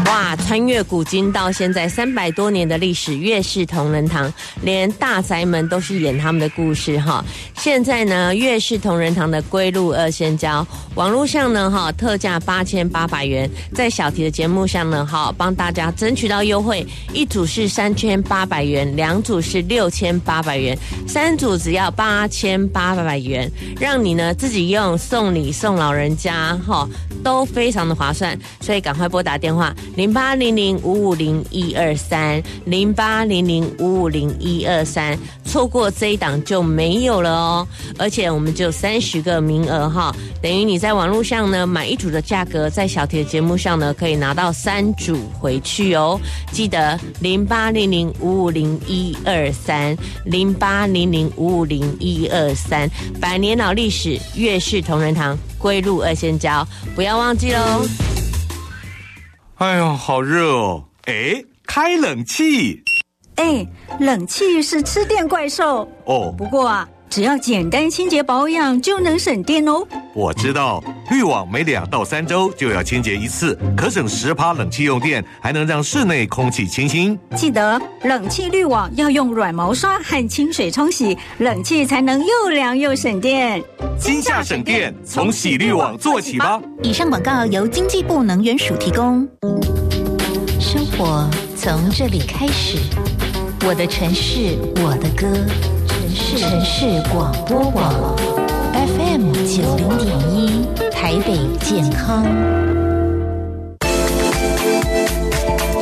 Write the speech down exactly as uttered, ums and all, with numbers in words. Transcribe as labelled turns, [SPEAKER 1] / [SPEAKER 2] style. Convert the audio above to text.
[SPEAKER 1] 哇，穿越古今到现在三百多年的历史，月式同仁堂连大宅门都是演他们的故事哈。现在呢，月式同仁堂的龟鹿二仙胶，网络上呢哈特价八千八百元，在小题的节目上呢哈帮大家争取到优惠，一组是三千八百元，两组是六千八百元，三组只要八千八百元，让你呢自己用、送礼、送老人家哈都非常的划算，所以赶快拨打电话零八零零五五零一二三零八零零五五零一二三，错过这一档就没有了哦。而且我们只有三十个名额哈，等于你在网络上呢买一组的价格，在小铁节目上呢可以拿到三组回去哦。记得零八零零五五零一二三零八零零五五零一二三，百年老历史，月式同仁堂龟鹿二仙胶，不要忘记喽。
[SPEAKER 2] 哎呦，好热哦！哎，开冷气。
[SPEAKER 3] 哎，冷气是吃电怪兽
[SPEAKER 2] 哦。
[SPEAKER 3] 不过啊，只要简单清洁保养就能省电哦。
[SPEAKER 2] 我知道，滤网每两到三周就要清洁一次，可省十趴冷气用电，还能让室内空气清新。
[SPEAKER 3] 记得冷气滤网要用软毛刷和清水冲洗，冷气才能又凉又省电。
[SPEAKER 2] 今夏省电，从洗滤网做起吧。
[SPEAKER 4] 以上广告由经济部能源署提供。生活从这里开始，我的城市，我的歌，城市城市广播网 F M 九零点一，台北健康。